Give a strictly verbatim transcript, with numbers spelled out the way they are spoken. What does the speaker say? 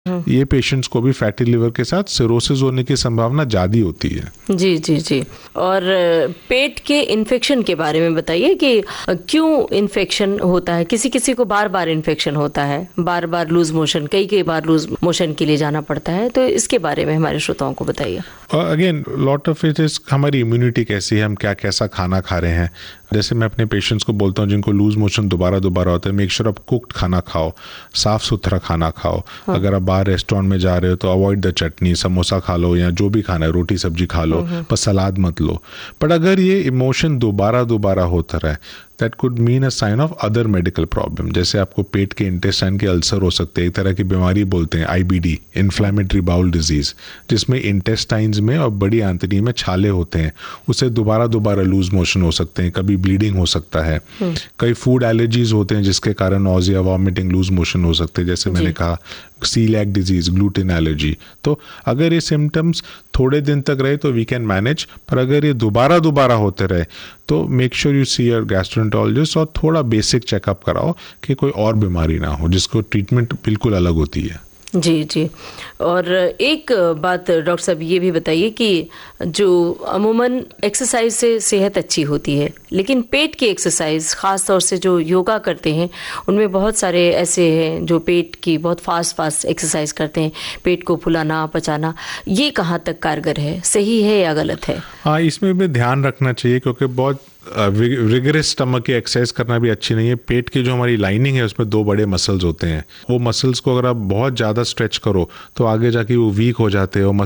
ये पेशेंट्स को भी फैटी लिवर के साथ सिरोसिस होने की संभावना ज़्यादा होती है। जी जी जी। और पेट के इन्फेक्शन के बारे में बताइए कि क्यों इन्फेक्शन होता है। किसी किसी को बार बार इन्फेक्शन होता है, बार बार लूज मोशन, कई कई बार लूज मोशन के लिए जाना पड़ता है, तो इसके बारे में हमारे श्रोताओं को बताइए। Again lot of it is हमारी इम्यूनिटी कैसी है, हम क्या कैसा खाना खा रहे हैं। जैसे मैं अपने पेशेंट्स को बोलता हूँ जिनको लूज मोशन दोबारा दोबारा होता है, मेक श्योर आप कुक्ड खाना खाओ, साफ सुथरा खाना खाओ। हाँ। अगर आप बाहर रेस्टोरेंट में जा रहे हो तो अवॉइड द चटनी, समोसा खा लो या जो भी खाना है, रोटी सब्जी खा लो, पर सलाद मत लो। बट अगर ये इमोशन दोबारा दोबारा होता रहे, that could mean a sign of other medical problem. जैसे आपको पेट के इंटेस्टाइन के अल्सर हो सकते हैं, एक तरह की बीमारी बोलते हैं आई B D, inflammatory bowel disease, जिसमें इंटेस्टाइन्स में और बड़ी आंतड़ी में छाले होते हैं, उससे दोबारा दोबारा लूज मोशन हो सकते हैं, कभी ब्लीडिंग हो सकता है। कई फूड एलर्जीज होते हैं जिसके कारण नॉजिया, वॉमिटिंग, लूज मोशन हो सकते हैं, जैसे मैंने कहा सीलिएक डिजीज, ग्लूटेन एलर्जी। तो अगर ये सिम्टम्स थोड़े दिन तक रहे तो वी कैन मैनेज, पर अगर ये दोबारा दोबारा होते रहे तो make sure you see your gastroenterologist और थोड़ा बेसिक चेकअप कराओ कि कोई और बीमारी ना हो जिसको ट्रीटमेंट बिल्कुल अलग होती है। जी जी। और एक बात डॉक्टर साहब ये भी बताइए कि जो अमूमन एक्सरसाइज से सेहत अच्छी होती है, लेकिन पेट की एक्सरसाइज ख़ास तौर से जो योगा करते हैं उनमें बहुत सारे ऐसे हैं जो पेट की बहुत फास्ट फास्ट एक्सरसाइज करते हैं, पेट को फुलाना पचाना, ये कहाँ तक कारगर है, सही है या गलत है? हाँ, इसमें भी ध्यान रखना चाहिए क्योंकि बहुत रिगरस स्टमक की एक्सरसाइज करना भी अच्छी नहीं है। पेट की जो हमारी लाइनिंग है उसमें दो बड़े मसल्स होते हैं, वो मसल्स को अगर आप बहुत ज़्यादा स्ट्रेच करो तो आगे जाके वो वीक हो जाते हैं।